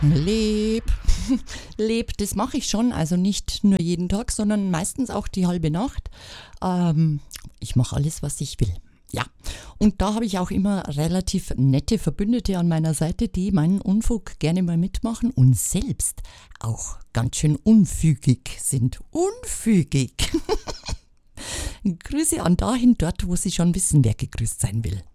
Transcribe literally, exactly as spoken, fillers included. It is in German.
Leb. Leb, das mache ich schon, also nicht nur jeden Tag, sondern meistens auch die halbe Nacht. Ähm, ich mache alles, was ich will. Ja, und da habe ich auch immer relativ nette Verbündete an meiner Seite, die meinen Unfug gerne mal mitmachen und selbst auch ganz schön unfügig sind. Unfügig. Grüße an dahin, dort, wo Sie schon wissen, wer gegrüßt sein will.